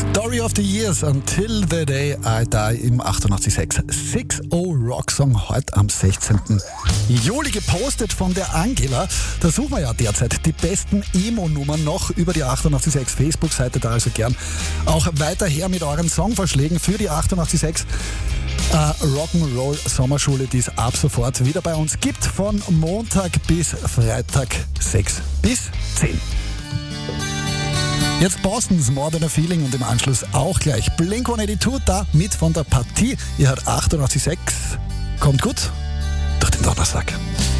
Story of the Years, Until the Day I Die im 88.6 6.0 Rock Song, heute am 16. Juli, gepostet von der Angela. Da suchen wir ja derzeit die besten Emo-Nummern noch über die 88.6 Facebook-Seite, da also gern auch weiter her mit euren Songvorschlägen für die 88.6 Rock'n'Roll Sommerschule, die es ab sofort wieder bei uns gibt, von Montag bis Freitag 6 bis 10. Jetzt Boston's More Than a Feeling und im Anschluss auch gleich Blink-182 da mit von der Partie. Ihr hört 88.6. Kommt gut durch den Donnerstag.